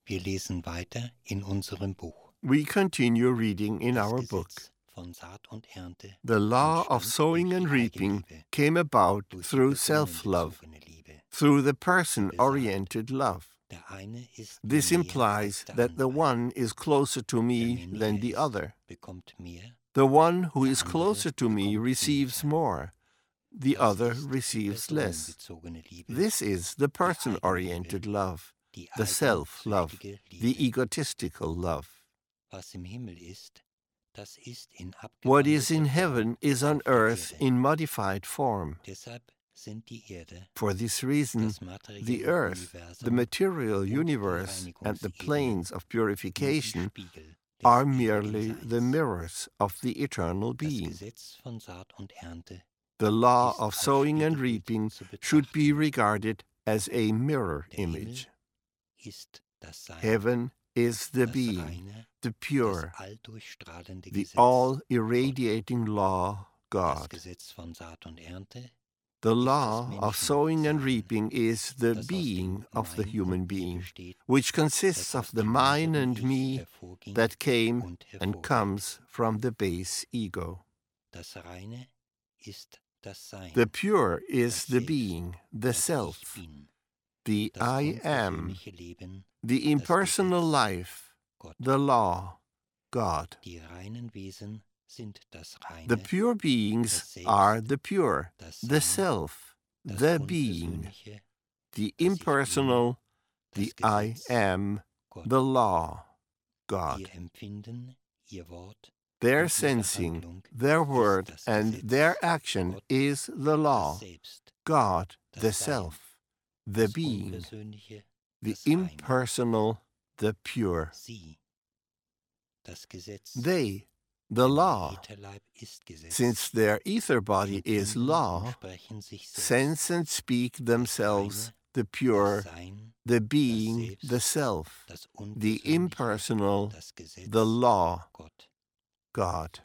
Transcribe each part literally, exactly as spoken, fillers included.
Wir lesen weiter in unserem Buch. We continue reading in Das our book. Gesetz von Saat und Ernte The law of entstand sowing durch and die reaping Eigenliebe, came about durch die through self-love, personenbezogene Liebe. through the person-oriented love. Der eine ist mir This näher implies als der that the andere. one is closer to Der me mir than näher the ist, other. bekommt mehr. The one who Der is andere closer to me bekommt receives weniger. more. The Das other ist die receives less. personenbezogene Liebe, This is the person-oriented love, die the self-love, eigensüchtige Liebe. the egotistical love. Was im Himmel ist, das ist in What is in abgewandelter heaven Form is on auf der earth Erde. in modified form. Deshalb sind die Erde, For this reason, das the materielle earth, the Universum material und die universe, and the Reinigungsebene planes of nur die purification Spiegel des are ewigen merely the Seins. mirrors of the eternal Das being. Gesetz von Saat und Ernte The law ist of als sowing and Spiegelbild reaping zu should be betrachten. regarded as a mirror Der Himmel image. ist das Sein, Heaven is the das being, reine, the das pure, alldurchstrahlende the Gesetz. all-irradiating law, Das God. Gesetz von Saat und Ernte The ist das law of sowing and Menschensein, reaping is the das aus being dem of the Mein human und Mir being, besteht, which das consists aus of the dem mine niederen and Ich me hervorging that came und and hervorgeht. comes from the base ego. Das Reine ist das Sein, The pure is das the Selbst, being, the das Ich self, bin, the das I am, unversöhnliche Leben, the das impersonal Gesetz, life, Gott. the law, God. Die reinen Wesen sind das Reine, The pure beings das Selbst, are the pure, das the Sein, self, das the being, Unversöhnliche, the das Ich bin, impersonal, the das I Gesetz, am, Gott. the law, God. Ihr Empfinden, ihr Wort Their und ihre sensing, Handlung their ist word, das and Gesetz, their action Gott, is the law, das Selbst, God, das the Sein, self, the das being, Unversöhnliche, the das Reine. impersonal, the pure. Sie, das Gesetz, They, the denn law, ihr Ätherleib ist Gesetz, since their ether body is empfinden und law, sprechen sich selbst, sense and speak themselves, Reine, the das pure, Sein, the das being, Selbst, the self, das the Unversöhnliche, impersonal, das Gesetz, the law, Gott. God.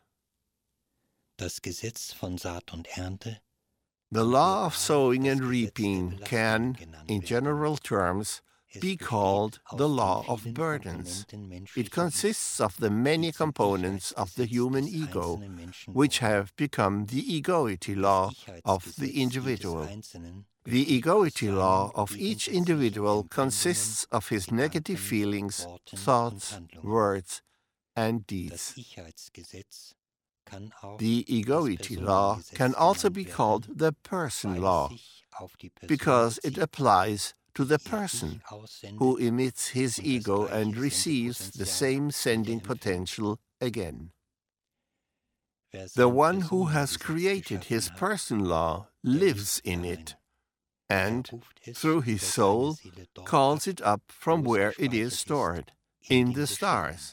Das Gesetz von Saat und Ernte The kann law of global sowing das and Gesetz der reaping Belastung can, genannt in werden. general terms, Es be besteht called aus the den law of vielen burdens. Komponenten It menschlichen consists Ichs, of the many die zum components of the Ichheitsgesetz human des ego, einzelnen Menschen which wurden. have become the egoity Das law of Ichheitsgesetz the jedes individual. Einzelnen The besteht aus egoity seinen law of gegen each sich individual Empfindungen, consists of his negative Gedanken, feelings, Worten und thoughts, Handlungen. words, and Das deeds. Ichheitsgesetz kann auch The das egoity law Personengesetz can also genannt be werden, called the person weil es law, sich auf die Person because it bezieht, applies to die the ihr person Ich aussendet who emits his und das ego gleiche and receives the Sendepotenzial same sending wieder empfängt. potential again. Wer The sein one who has Personengesetz created his geschaffen hat, person law der lives lebt in darin. it, Er and, ruft es through his über seine soul, Seele dort calls ab, it up from wo es where it gespeichert is ist, stored, in in den the Sternen. stars.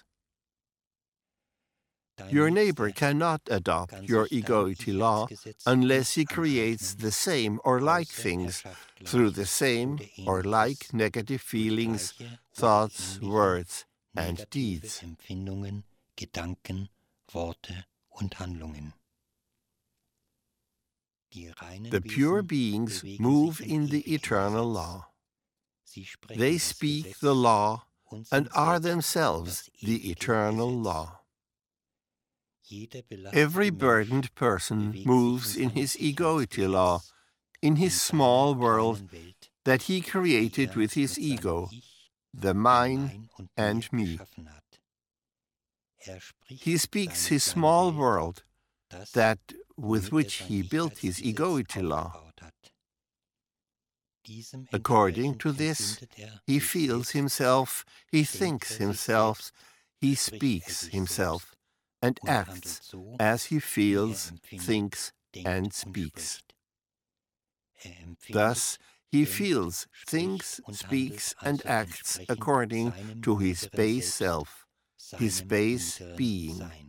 Dein Your neighbor Nächster cannot adopt kann your sich dein egoity law Ichheitsgesetz unless he nicht creates aneignen, the same or like außer er things schafft through the Gleiches same oder or like Ähnliches negative durch feelings, gleiche oder thoughts, ähnliche words, and negative deeds. Empfindungen, Gedanken, Worte und Handlungen. Die reinen The pure Wesen beings bewegen move sich im in the ewigen eternal Gesetz. law. Sie sprechen They das speak Gesetz the law und and sind are selbst themselves das the ewige eternal Gesetz. law. Jeder Every belastete Mensch burdened person bewegt moves sich in in seinem his egoity law, Ichheitsgesetz, in in his small seiner world kleinen Welt, that he die created er with his mit seinem ego, Ich, the dem mine Mein und and Mir me. geschaffen hat. Er spricht He speaks seine his kleine small Welt, world, das, that with womit er which sein he built his Ichheitsgesetz egoity law. aufgebaut hat. Diesem According to entsprechend this, empfindet er he sich feels selbst, himself, he denkt thinks er sich himself, selbst, he spricht er speaks sich himself, selbst and und handelt acts so, as he wie er feels, empfindet, thinks, denkt and und speaks. spricht. Er empfindet, Thus, he denkt, feels, spricht thinks, und speaks, handelt and also acts entsprechend according seinem to his niederen base Selbst, self, his seinem base niederen being. Sein.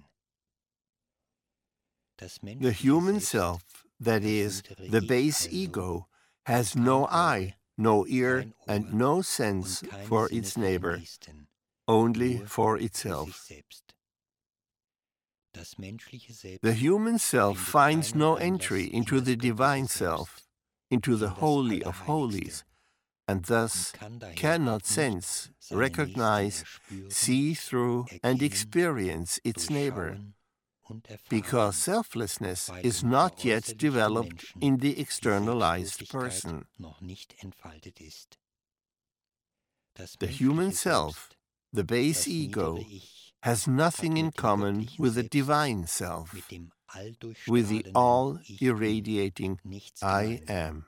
Das The menschliche human Selbst, self, that das is, niedere the Ich base also, ego, has kein no Auge, eye, no ear, kein and Ohr no und sense keine for Sinne its für den neighbor, Nächsten, only nur for für sich itself. selbst. Das menschliche Selbst The human self findet finds keinen no Einlass entry in into das the göttliche divine Selbst, self, into the in das Holy of Allerheiligste. Holies, and thus kann daher cannot auch nicht sense, seine recognize, Nächsten erspüren, see through, and erkennen, experience its neighbor, durchschauen und erfahren, because selflessness weil is im not yet veräußerlichten developed Menschen in the die externalized Selbstlosigkeit person. noch nicht entfaltet ist. Das The human menschliche self, Selbst, the base das niedere ego, Ich, has hat nothing in mit dem common göttlichen with the Selbst, divine self, mit dem with the alldurchstrahlenden Ich-Bin all-irradiating nichts I gemeinsam. am.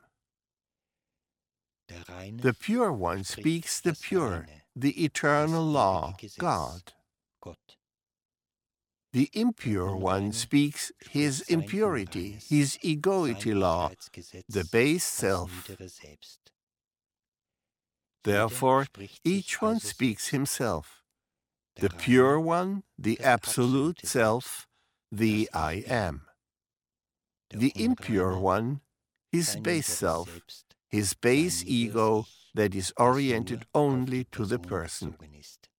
Der Reine The Pure One spricht speaks the das pure, Reine, the das eternal law, ewige Gesetz, God. Gott. The Der impure one Unreine speaks his spricht sein impurity, unreines, his sein egoity law, Ewigkeitsgesetz, the base das self. niedere Selbst. Therefore, Jeder spricht sich each one also speaks selbst. himself. Der The pure Reine, one, the das absolute absolute self, the das I Ich Bin. am. Der The impure Unreine, one, his sein base niederes self, Selbst, his sein base niederes ego Ich, that is das oriented nur auf only die to the Person person. bezogen ist.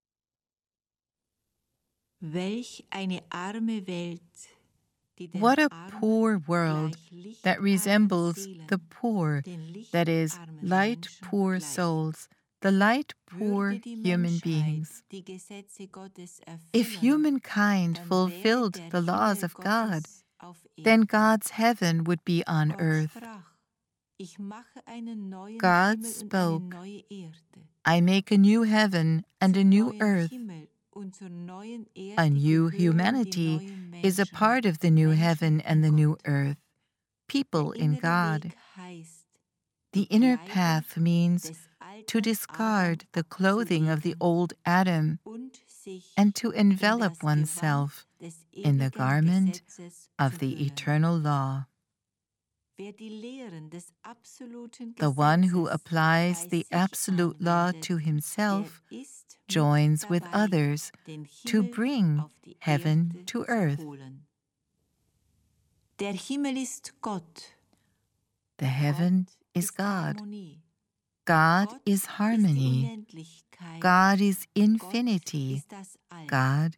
Welch eine arme Welt, die den What a armen, poor world gleich that lichtarmen resembles Seelen, the poor, den that is, lichtarmen light Menschen poor gleicht. souls, the light poor Würde die human Menschheit beings. die Gesetze Gottes If erfüllen, humankind dann wäre fulfilled der the laws Himmel of God, Gottes auf then Erden. God's heaven would be on Gott earth. sprach, ich mache einen neuen God Himmel und spoke, eine neue Erde. I make a new heaven and a Zum new neuen earth. Himmel und zur neuen Erde A new gehören die humanity neuen is a Menschen, part of the new Menschen heaven and the in new Gott. earth, people Der in innere God. Weg heißt, The die inner Kleider path means des to alten discard Adam the clothing of the abzulegen old Adam und sich and to in envelop das oneself Gewand des in the ewigen garment Gesetzes of zu the hüllen. eternal law. Wer die Lehren des absoluten The one who Gesetzes applies bei the sich absolute law anwendet, to himself der ist mit joins with dabei, others den to Himmel bring auf die heaven Erde to zu earth. holen. Der Himmel ist Gott. The heaven Gott is ist God. Harmonie. God Gott is ist die harmony. Unendlichkeit. God is Gott infinity. ist das All. God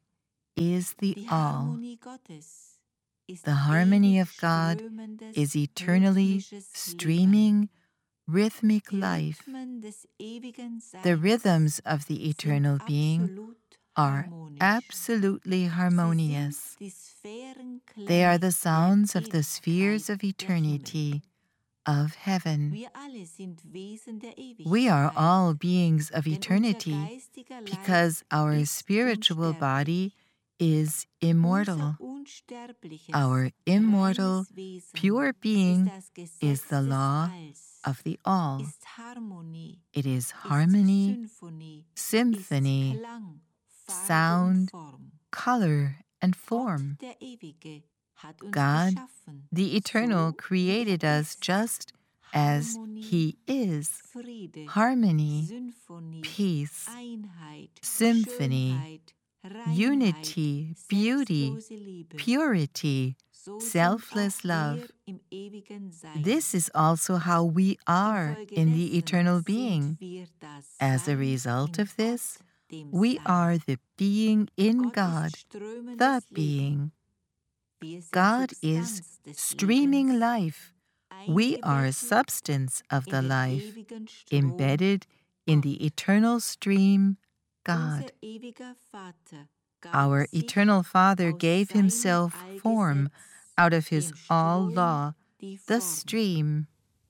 is the Die all. Harmonie Gottes ist The harmony ewig of God strömendes, is eternally rhythmisches streaming, rhythmic Leben. Die life. Rhythmen des ewigen Seins The rhythms of the eternal sind being absolut are harmonisch. absolutely Sie harmonious. sind die Sphärenklänge They are the der sounds of the spheres Ewigkeit, of der eternity, Himmel. of heaven. Wir alle sind Wesen der We are Ewigkeit, all beings of denn unser eternity geistiger Leib because our ist spiritual body unsterblich. is immortal. Unser unsterbliches, Our immortal, reines Wesen pure ist being das Gesetz is the des law Alls, of the all. ist Harmonie, It is ist harmony, Symphonie, symphony, ist Klang, Farbe sound, und Form. color, and form. Gott, der Ewige, hat uns God, geschaffen, the eternal, so created wie er us ist. just as Harmonie, He is. Friede, Harmony, Symphonie, peace, Einheit, symphony, Schönheit, Reinheit, unity, beauty, selbstlose Liebe. purity, So sind selfless auch love. wir im ewigen Sein. This is also how we are in the eternal Infolgedessen being. sind wir das As a Sein result in of this, Gott, dem we Sein. are the being in Gott God, ist strömendes the Leben. being. Wir sind God is Substanz des streaming Lebens, life. We are eingebettet substance of in the den life, ewigen Strom. embedded in the eternal stream, God. Unser ewiger Vater gab Our sich eternal Father aus gave seinem himself form Allgesetz, out of his dem all Strom, law, die the Form. stream.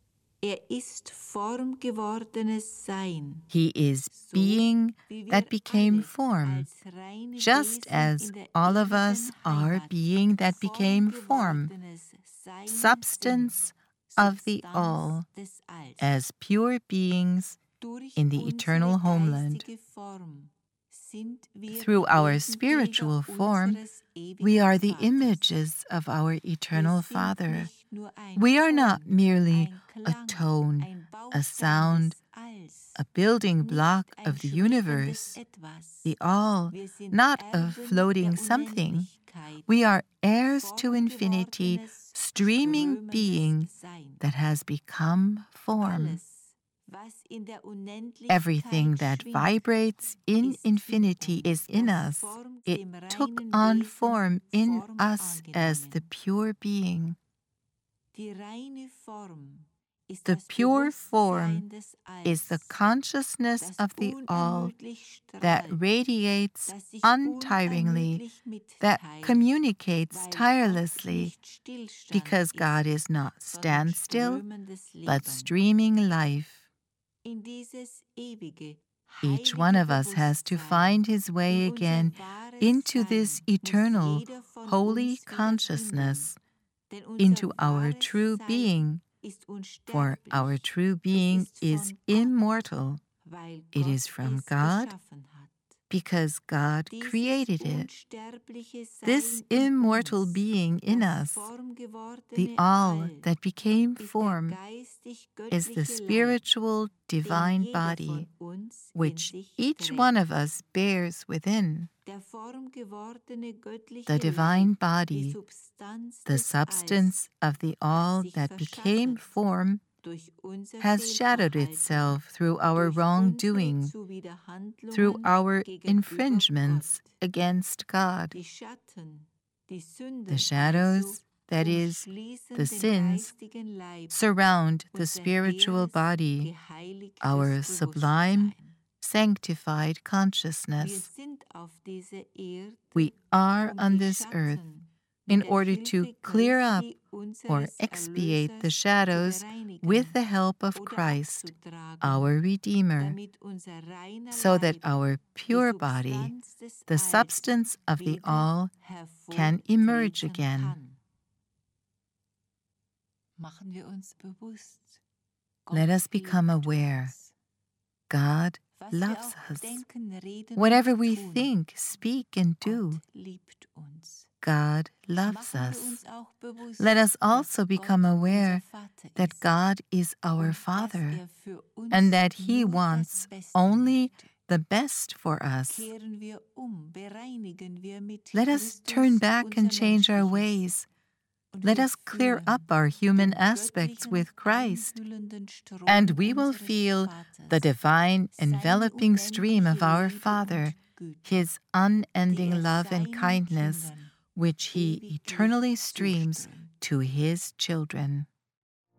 Er ist formgewordenes Sein, He is so being wie wir that became alle form, als reine just Wesen as in der all of ewigen us are Heimat being that became form, formgewordenes Sein substance sind, of the Substanz all, des Alls. as pure beings Durch in the unsere eternal homeland. geistige Form sind wir Through die our Wesenträger spiritual form, unseres ewigen we are the Vaters. images of our eternal Wir sind Father. nicht nur ein We are not Ton, merely ein a Klang, tone, ein a Baustein sound, des Alls, a building nicht block ein of the schwebendes universe, Etwas. the all, Wir sind not a Erben floating der something. Unendlichkeit, We are heirs to infinity, formgewordenes, streaming strömendes being Sein. that has become form. Alles, was in der Unendlichkeit Everything that schwingt, vibrates in ist in infinity uns. is in Das us. formt It dem took reinen on Wesen form in Form us as the angenommen. pure being. Die reine Form The pure form is the consciousness of the All that radiates untiringly, that communicates tirelessly, because God is not standstill, but streaming life. Each one of us has to find his way again into this eternal, holy consciousness, into our true being, for our true being is immortal. It is from God, because God created it. This immortal being in us, the All that became form, is the spiritual divine body which each one of us bears within. The divine body, the substance of the All that became form, has shadowed itself through our wrongdoing, through our infringements against God. The shadows, that is, the sins, surround the spiritual body, our sublime, sanctified consciousness. We are on this earth in order to clear up or expiate the shadows with the help of Christ, our Redeemer, so that our pure body, the substance of the All, can emerge again. Let us become aware. God loves us. Whatever we think, speak, and do, God loves us. Let us also become aware that God is our Father and that He wants only the best for us. Let us turn back and change our ways. Let us clear up our human aspects with Christ, and we will feel the divine enveloping stream of our Father, His unending love and kindness, which He eternally streams to His children.